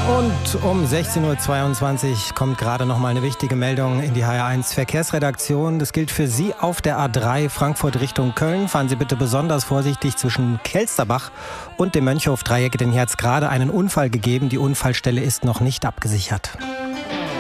Und um 16:22 Uhr kommt gerade noch mal eine wichtige Meldung in die HR1 Verkehrsredaktion. Das gilt für Sie auf der A3 Frankfurt Richtung Köln. Fahren Sie bitte besonders vorsichtig zwischen Kelsterbach und dem Mönchhof-Dreieck, denn hier hat es gerade einen Unfall gegeben. Die Unfallstelle ist noch nicht abgesichert.